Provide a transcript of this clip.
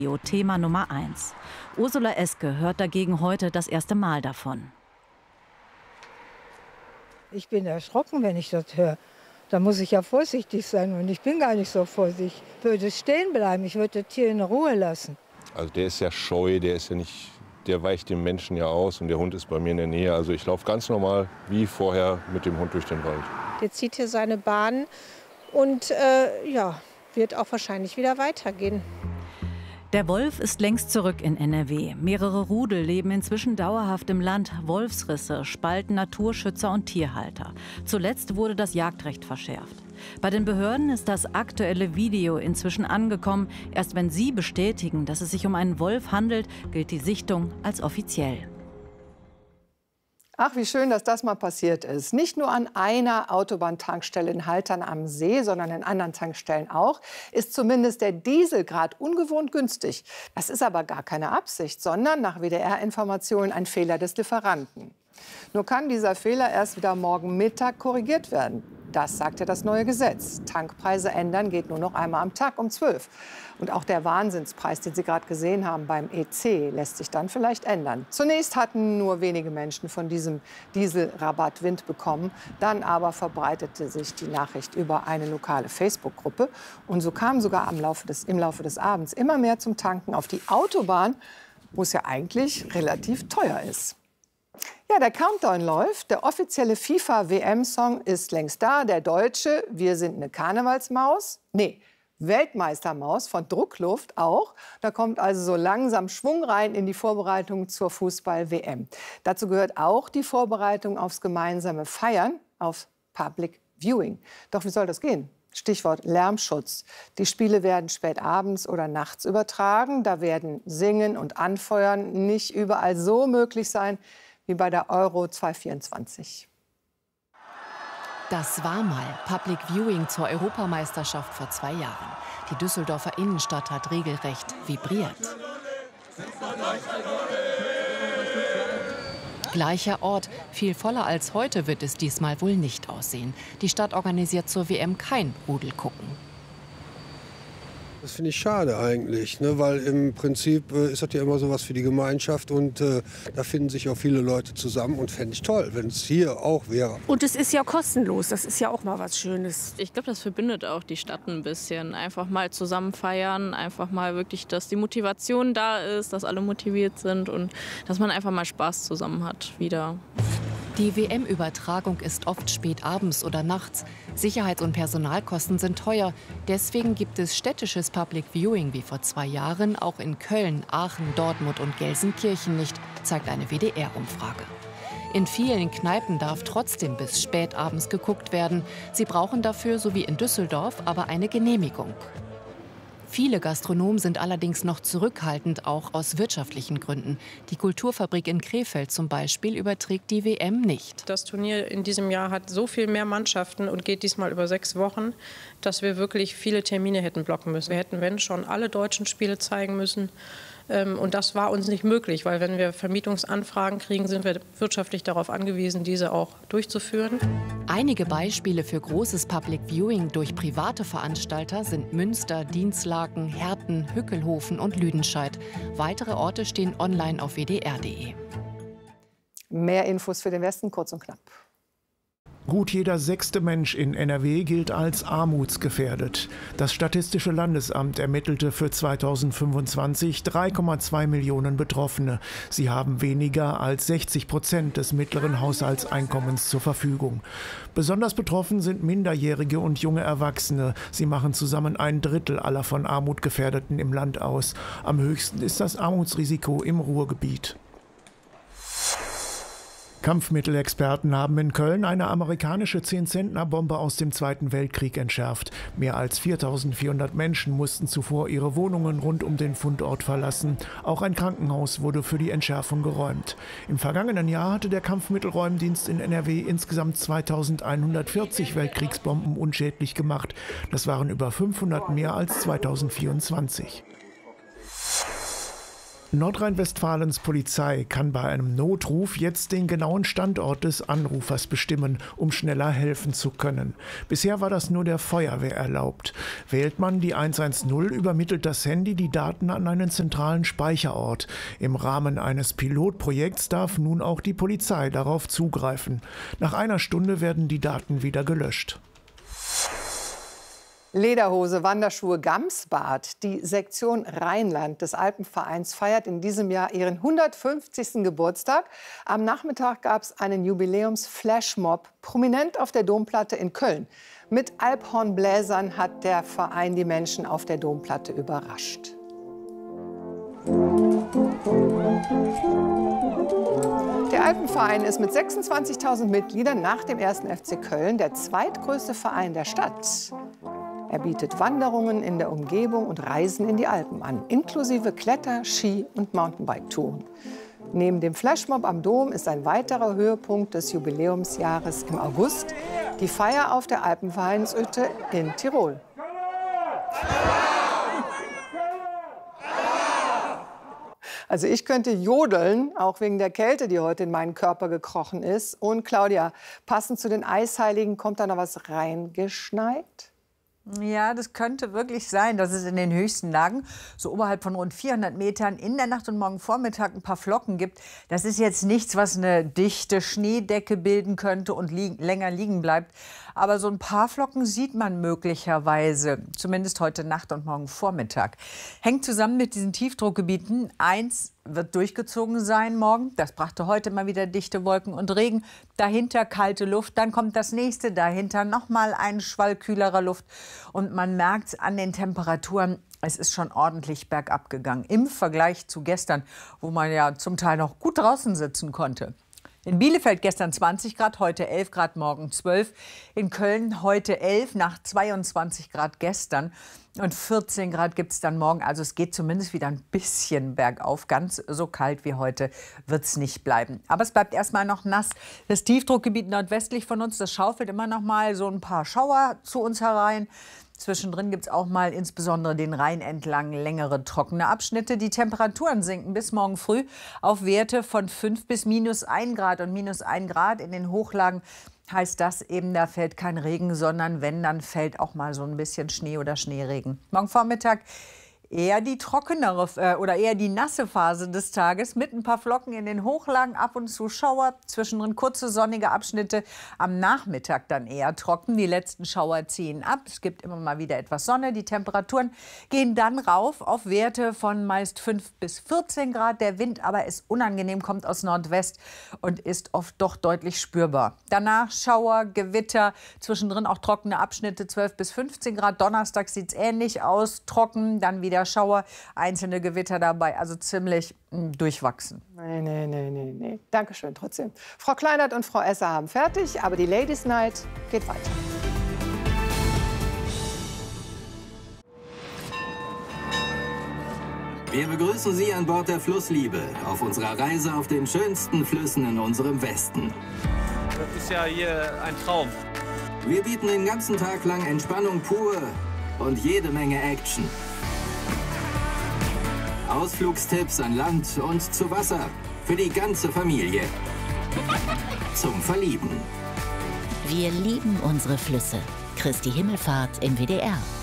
Thema Nummer 1. Ursula Eske hört dagegen heute das erste Mal davon. Ich bin erschrocken, wenn ich das höre. Da muss ich ja vorsichtig sein und ich bin gar nicht so vorsichtig. Ich würde stehen bleiben, ich würde das Tier in Ruhe lassen. Also der ist ja scheu, der ist ja nicht, der weicht dem Menschen ja aus und der Hund ist bei mir in der Nähe. Also ich laufe ganz normal wie vorher mit dem Hund durch den Wald. Der zieht hier seine Bahn und wird auch wahrscheinlich wieder weitergehen. Der Wolf ist längst zurück in NRW. Mehrere Rudel leben inzwischen dauerhaft im Land. Wolfsrisse spalten Naturschützer und Tierhalter. Zuletzt wurde das Jagdrecht verschärft. Bei den Behörden ist das aktuelle Video inzwischen angekommen. Erst wenn sie bestätigen, dass es sich um einen Wolf handelt, gilt die Sichtung als offiziell. Ach, wie schön, dass das mal passiert ist. Nicht nur an einer Autobahntankstelle in Haltern am See, sondern in anderen Tankstellen auch, ist zumindest der Diesel gerade ungewohnt günstig. Das ist aber gar keine Absicht, sondern nach WDR-Informationen ein Fehler des Lieferanten. Nur kann dieser Fehler erst wieder morgen Mittag korrigiert werden. Das sagt ja das neue Gesetz. Tankpreise ändern geht nur noch einmal am Tag um 12. Und auch der Wahnsinnspreis, den Sie gerade gesehen haben beim EC, lässt sich dann vielleicht ändern. Zunächst hatten nur wenige Menschen von diesem Dieselrabatt Wind bekommen. Dann aber verbreitete sich die Nachricht über eine lokale Facebook-Gruppe. Und so kamen sogar im Laufe des Abends immer mehr zum Tanken auf die Autobahn, wo es ja eigentlich relativ teuer ist. Ja, der Countdown läuft. Der offizielle FIFA-WM-Song ist längst da. Der deutsche Wir sind eine Karnevalsmaus. Nee, Weltmeistermaus von Druckluft auch. Da kommt also so langsam Schwung rein in die Vorbereitung zur Fußball-WM. Dazu gehört auch die Vorbereitung aufs gemeinsame Feiern, auf Public Viewing. Doch wie soll das gehen? Stichwort Lärmschutz. Die Spiele werden spät abends oder nachts übertragen. Da werden Singen und Anfeuern nicht überall so möglich sein wie bei der Euro 2024. Das war mal Public Viewing zur Europameisterschaft vor 2 Jahren. Die Düsseldorfer Innenstadt hat regelrecht vibriert. Gleicher Ort, viel voller als heute wird es diesmal wohl nicht aussehen. Die Stadt organisiert zur WM kein Rudelgucken. Das finde ich schade eigentlich, ne? Weil im Prinzip ist das ja immer so was für die Gemeinschaft und da finden sich auch viele Leute zusammen und fände ich toll, wenn es hier auch wäre. Und es ist ja kostenlos, das ist ja auch mal was Schönes. Ich glaube, das verbindet auch die Stadt ein bisschen. Einfach mal zusammen feiern, einfach mal wirklich, dass die Motivation da ist, dass alle motiviert sind und dass man einfach mal Spaß zusammen hat wieder. Die WM-Übertragung ist oft spät abends oder nachts. Sicherheits- und Personalkosten sind teuer. Deswegen gibt es städtisches Public Viewing wie vor 2 Jahren auch in Köln, Aachen, Dortmund und Gelsenkirchen nicht, zeigt eine WDR-Umfrage. In vielen Kneipen darf trotzdem bis spät abends geguckt werden. Sie brauchen dafür, so wie in Düsseldorf, aber eine Genehmigung. Viele Gastronomen sind allerdings noch zurückhaltend, auch aus wirtschaftlichen Gründen. Die Kulturfabrik in Krefeld zum Beispiel überträgt die WM nicht. Das Turnier in diesem Jahr hat so viel mehr Mannschaften und geht diesmal über 6 Wochen, dass wir wirklich viele Termine hätten blocken müssen. Wir hätten, wenn schon, alle deutschen Spiele zeigen müssen. Und das war uns nicht möglich, weil wenn wir Vermietungsanfragen kriegen, sind wir wirtschaftlich darauf angewiesen, diese auch durchzuführen. Einige Beispiele für großes Public Viewing durch private Veranstalter sind Münster, Dinslaken, Herten, Hückelhofen und Lüdenscheid. Weitere Orte stehen online auf wdr.de. Mehr Infos für den Westen, kurz und knapp. Gut jeder 6. Mensch in NRW gilt als armutsgefährdet. Das Statistische Landesamt ermittelte für 2025 3,2 Millionen Betroffene. Sie haben weniger als 60% des mittleren Haushaltseinkommens zur Verfügung. Besonders betroffen sind Minderjährige und junge Erwachsene. Sie machen zusammen 1/3 aller von Armut Gefährdeten im Land aus. Am höchsten ist das Armutsrisiko im Ruhrgebiet. Kampfmittelexperten haben in Köln eine amerikanische 10-Zentner-Bombe aus dem Zweiten Weltkrieg entschärft. Mehr als 4.400 Menschen mussten zuvor ihre Wohnungen rund um den Fundort verlassen. Auch ein Krankenhaus wurde für die Entschärfung geräumt. Im vergangenen Jahr hatte der Kampfmittelräumdienst in NRW insgesamt 2.140 Weltkriegsbomben unschädlich gemacht. Das waren über 500 mehr als 2024. Nordrhein-Westfalens Polizei kann bei einem Notruf jetzt den genauen Standort des Anrufers bestimmen, um schneller helfen zu können. Bisher war das nur der Feuerwehr erlaubt. Wählt man die 110, übermittelt das Handy die Daten an einen zentralen Speicherort. Im Rahmen eines Pilotprojekts darf nun auch die Polizei darauf zugreifen. Nach einer Stunde werden die Daten wieder gelöscht. Lederhose, Wanderschuhe, Gamsbad. Die Sektion Rheinland des Alpenvereins feiert in diesem Jahr ihren 150. Geburtstag. Am Nachmittag gab es einen Jubiläums-Flashmob, prominent auf der Domplatte in Köln. Mit Alphornbläsern hat der Verein die Menschen auf der Domplatte überrascht. Der Alpenverein ist mit 26.000 Mitgliedern nach dem 1. FC Köln der zweitgrößte Verein der Stadt. Er bietet Wanderungen in der Umgebung und Reisen in die Alpen an, inklusive Kletter-, Ski- und Mountainbike-Touren. Neben dem Flashmob am Dom ist ein weiterer Höhepunkt des Jubiläumsjahres im August die Feier auf der Alpenvereinshütte in Tirol. Also ich könnte jodeln, auch wegen der Kälte, die heute in meinen Körper gekrochen ist. Und Claudia, passend zu den Eisheiligen kommt da noch was reingeschneit? Ja, das könnte wirklich sein, dass es in den höchsten Lagen, so oberhalb von rund 400 Metern, in der Nacht und morgen Vormittag ein paar Flocken gibt. Das ist jetzt nichts, was eine dichte Schneedecke bilden könnte und länger liegen bleibt. Aber so ein paar Flocken sieht man möglicherweise, zumindest heute Nacht und morgen Vormittag. Hängt zusammen mit diesen Tiefdruckgebieten. Eins wird durchgezogen sein morgen. Das brachte heute mal wieder dichte Wolken und Regen. Dahinter kalte Luft. Dann kommt das nächste. Dahinter noch mal ein Schwall kühlerer Luft. Und man merkt an den Temperaturen, es ist schon ordentlich bergab gegangen. Im Vergleich zu gestern, wo man ja zum Teil noch gut draußen sitzen konnte. In Bielefeld gestern 20 Grad, heute 11 Grad, morgen 12. In Köln heute 11, nach 22 Grad gestern. Und 14 Grad gibt es dann morgen. Also es geht zumindest wieder ein bisschen bergauf. Ganz so kalt wie heute wird es nicht bleiben. Aber es bleibt erstmal noch nass. Das Tiefdruckgebiet nordwestlich von uns, das schaufelt immer noch mal so ein paar Schauer zu uns herein. Zwischendrin gibt es auch mal insbesondere den Rhein entlang längere trockene Abschnitte. Die Temperaturen sinken bis morgen früh auf Werte von 5 bis -1 Grad. Und -1 Grad in den Hochlagen heißt das eben, da fällt kein Regen, sondern wenn, dann fällt auch mal so ein bisschen Schnee oder Schneeregen. Morgen Vormittag eher die trockenere oder eher die nasse Phase des Tages mit ein paar Flocken in den Hochlagen, ab und zu Schauer, zwischendrin kurze sonnige Abschnitte, am Nachmittag dann eher trocken. Die letzten Schauer ziehen ab, es gibt immer mal wieder etwas Sonne, die Temperaturen gehen dann rauf auf Werte von meist 5 bis 14 Grad. Der Wind aber ist unangenehm, kommt aus Nordwest und ist oft doch deutlich spürbar. Danach Schauer, Gewitter, zwischendrin auch trockene Abschnitte, 12 bis 15 Grad. Donnerstag sieht es ähnlich aus, trocken, dann wieder Schauer, einzelne Gewitter dabei, also ziemlich durchwachsen. Nee. Dankeschön trotzdem. Frau Kleinert und Frau Esser haben fertig, aber die Ladies Night geht weiter. Wir begrüßen Sie an Bord der Flussliebe auf unserer Reise auf den schönsten Flüssen in unserem Westen. Das ist ja hier ein Traum. Wir bieten den ganzen Tag lang Entspannung pur und jede Menge Action. Ausflugstipps an Land und zu Wasser. Für die ganze Familie. Zum Verlieben. Wir lieben unsere Flüsse. Christi Himmelfahrt im WDR.